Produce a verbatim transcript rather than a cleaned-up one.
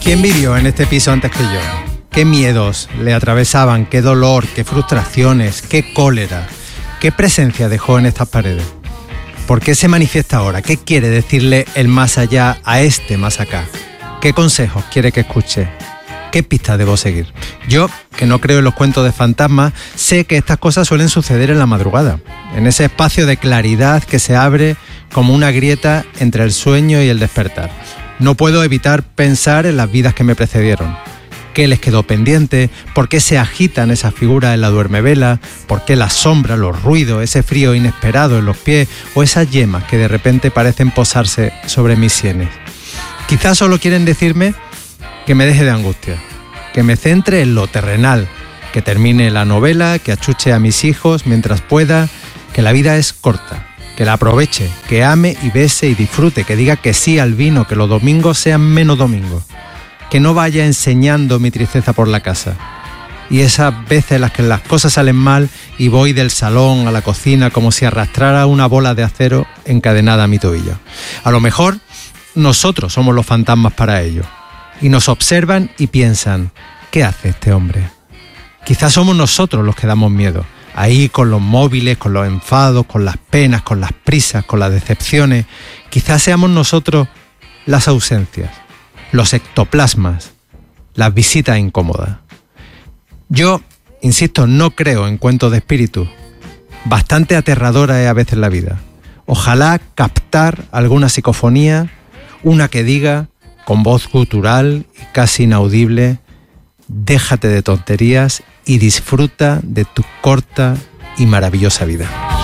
¿Quién vivió en este piso antes que yo? ¿Qué miedos le atravesaban? ¿Qué dolor? ¿Qué frustraciones? ¿Qué cólera? ¿Qué presencia dejó en estas paredes? ¿Por qué se manifiesta ahora? ¿Qué quiere decirle el más allá a este más acá? ¿Qué consejos quiere que escuche? ¿Qué pistas debo seguir? Yo, que no creo en los cuentos de fantasmas, sé que estas cosas suelen suceder en la madrugada, en ese espacio de claridad que se abre como una grieta entre el sueño y el despertar. No puedo evitar pensar en las vidas que me precedieron. ¿Qué les quedó pendiente? ¿Por qué se agitan esas figuras en la duermevela? ¿Por qué las sombras, los ruidos, ese frío inesperado en los pies o esas yemas que de repente parecen posarse sobre mis sienes? Quizás solo quieren decirme que me deje de angustia, que me centre en lo terrenal, que termine la novela, que achuche a mis hijos mientras pueda, que la vida es corta, que la aproveche, que ame y bese y disfrute, que diga que sí al vino, que los domingos sean menos domingos, que no vaya enseñando mi tristeza por la casa. Y esas veces en las que las cosas salen mal y voy del salón a la cocina como si arrastrara una bola de acero encadenada a mi tobillo. A lo mejor nosotros somos los fantasmas para ellos. Y nos observan y piensan, ¿qué hace este hombre? Quizás somos nosotros los que damos miedo. Ahí con los móviles, con los enfados, con las penas, con las prisas, con las decepciones. Quizás seamos nosotros las ausencias, los ectoplasmas, las visitas incómodas. Yo, insisto, no creo en cuentos de espíritus. Bastante aterradora es a veces la vida. Ojalá captar alguna psicofonía, una que diga, con voz gutural y casi inaudible, déjate de tonterías y disfruta de tu corta y maravillosa vida.